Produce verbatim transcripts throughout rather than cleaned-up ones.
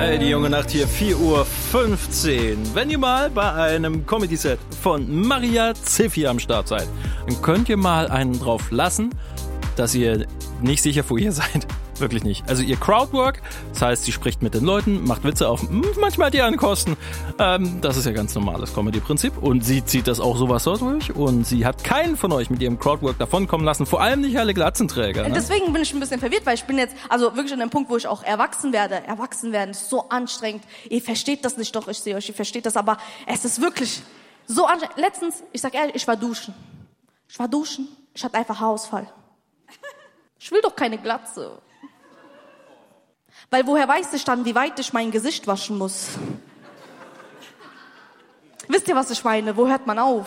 Hey, die junge Nacht hier, vier Uhr fünfzehn. Wenn ihr mal bei einem Comedy-Set von Maria Ziffi am Start seid, dann könnt ihr mal einen drauf lassen, dass ihr nicht sicher vor ihr seid. Wirklich nicht. Also ihr Crowdwork, das heißt, sie spricht mit den Leuten, macht Witze auf manchmal die Ankosten. Ähm, das ist ja ganz normales Comedy-Prinzip. Und sie zieht das auch sowas so durch. Und sie hat keinen von euch mit ihrem Crowdwork davonkommen lassen. Vor allem nicht alle Glatzenträger. Ne? Deswegen bin ich ein bisschen verwirrt, weil ich bin jetzt also wirklich an dem Punkt, wo ich auch erwachsen werde. Erwachsen werden ist so anstrengend. Ihr versteht das nicht, doch ich sehe euch, ihr versteht das. Aber es ist wirklich so anstrengend. Letztens, ich sag ehrlich, ich war duschen. Ich war duschen, ich hatte einfach Haarausfall. Ich will doch keine Glatze. Weil woher weiß ich dann, wie weit ich mein Gesicht waschen muss? Wisst ihr, was ich meine? Wo hört man auf?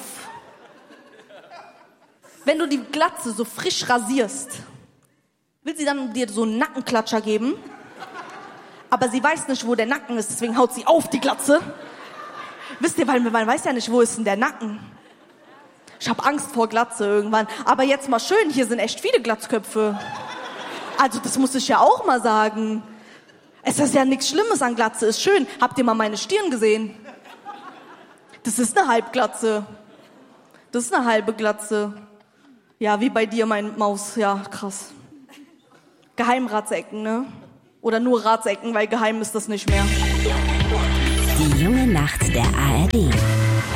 Wenn du die Glatze so frisch rasierst, will sie dann dir so einen Nackenklatscher geben, aber sie weiß nicht, wo der Nacken ist, deswegen haut sie auf die Glatze. Wisst ihr, weil man weiß ja nicht, wo ist denn der Nacken? Ich habe Angst vor Glatze irgendwann. Aber jetzt mal schön, hier sind echt viele Glatzköpfe. Also das muss ich ja auch mal sagen. Es ist ja nichts Schlimmes an Glatze, ist schön. Habt ihr mal meine Stirn gesehen? Das ist eine Halbglatze. Das ist eine halbe Glatze. Ja, wie bei dir, mein Maus. Ja, krass. Geheimratsecken, ne? Oder nur Ratsecken, weil geheim ist das nicht mehr. Die junge Nacht der A R D.